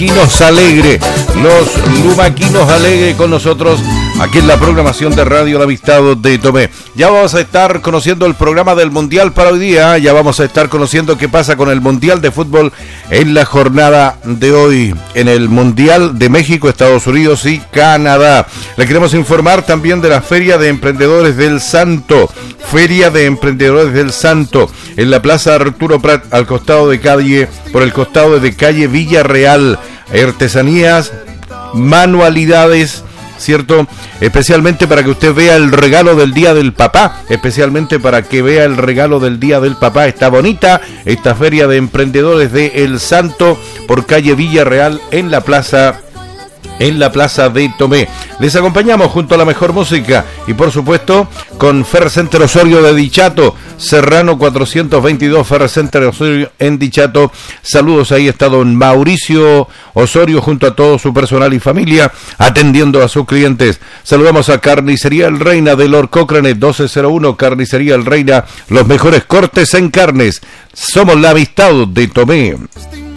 Lumaquinos Alegre. Los Lumaquinos Alegre con nosotros aquí en la programación de Radio La Amistad de Tomé. Ya vamos a estar conociendo el programa del Mundial para hoy día. Ya vamos a estar conociendo qué pasa con el Mundial de Fútbol en la jornada de hoy. En el Mundial de México, Estados Unidos y Canadá. Le queremos informar también de la Feria de Emprendedores del Santo. Feria de Emprendedores del Santo. En la Plaza Arturo Prat, al costado de calle, por el costado de calle Villarreal. Artesanías, manualidades, ¿cierto? Especialmente para que usted vea el regalo del Día del Papá, especialmente para que vea el regalo del Día del Papá. Está bonita esta Feria de Emprendedores de El Santo por calle Villarreal en la plaza de Tomé. Les acompañamos junto a la mejor música y por supuesto con Ferrocenter Osorio de Dichato, Serrano 422, Ferrocenter Osorio en Dichato. Saludos, ahí está don Mauricio Osorio junto a todo su personal y familia atendiendo a sus clientes. Saludamos a Carnicería El Reina de Lord Cochrane 1201, Carnicería El Reina, los mejores cortes en carnes. Somos La Amistad de Tomé.